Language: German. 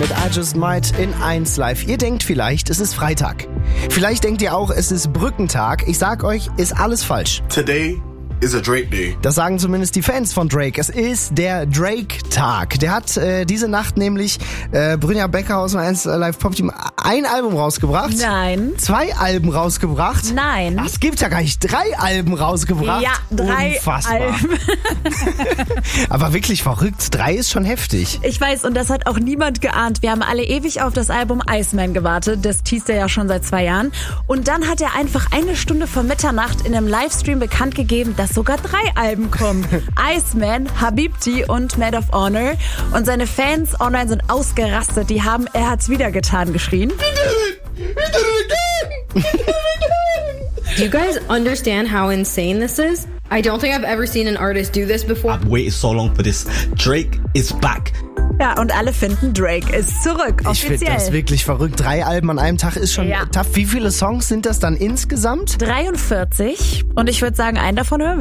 mit I Just Might in 1 Live. Ihr denkt vielleicht, es ist Freitag. Vielleicht denkt ihr auch, es ist Brückentag. Ich sag euch, ist alles falsch. Today is a Drake Day. Das sagen zumindest die Fans von Drake. Es ist der Drake-Tag. Der hat diese Nacht nämlich Brynja Becker aus dem 1 Live Pop Team ein Album rausgebracht. Nein. 2 Alben rausgebracht. Nein. Das gibt's ja gar nicht. 3 Alben rausgebracht. Ja, 3 Unfassbar. Alben. Aber wirklich verrückt. 3 ist schon heftig. Ich weiß, und das hat auch niemand geahnt. Wir haben alle ewig auf das Album Iceman gewartet. Das teast er ja schon seit 2 Jahren. Und dann hat er einfach 1 Stunde vor Mitternacht in einem Livestream bekannt gegeben, dass sogar 3 Alben kommen. Iceman, Habibti und Maid of Honor. Und seine Fans online sind ausgerastet. Die haben "Er hat's wieder getan" geschrien. Do you guys understand how insane this is? I don't think I've ever seen an artist do this before. I've waited so long for this. Drake is back. Ja, und alle finden, Drake ist zurück, Ich finde das offiziell. wirklich verrückt. 3 Alben an einem Tag ist schon Ja. tough. Wie viele Songs sind das dann insgesamt? 43. Und ich würde sagen, einen davon hören wir.